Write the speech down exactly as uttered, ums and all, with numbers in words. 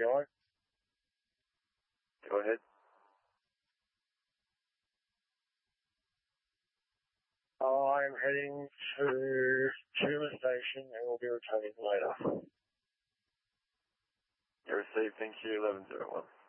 on? Go ahead. I'm heading to Tuma Station and we'll be returning later. You received, thank you, eleven zero one.